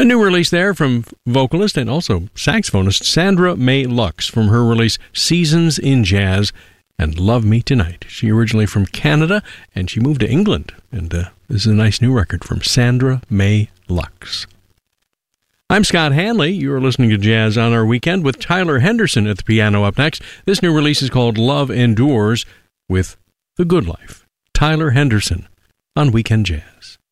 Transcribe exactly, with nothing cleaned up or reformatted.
A new release there from vocalist and also saxophonist Sandra May Lux from her release Seasons in Jazz and Love Me Tonight. She originally from Canada and she moved to England. And uh, this is a nice new record from Sandra May Lux. I'm Scott Hanley. You're listening to Jazz on Our Weekend with Tyler Henderson at the piano up next. This new release is called Love Endures with The Good Life. Tyler Henderson on Weekend Jazz.